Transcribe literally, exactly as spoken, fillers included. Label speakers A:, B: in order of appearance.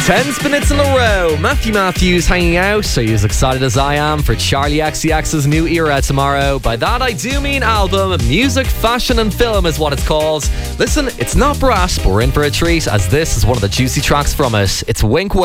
A: Ten minutes in a row. Matthew Matthews hanging out. So he's excited as I am for Charlie X C X's new era tomorrow. By that I do mean album. Music, fashion and film is what it's called. Listen, it's not brass, but we're in for a treat as this is one of the juicy tracks from it. It's Wink Wink.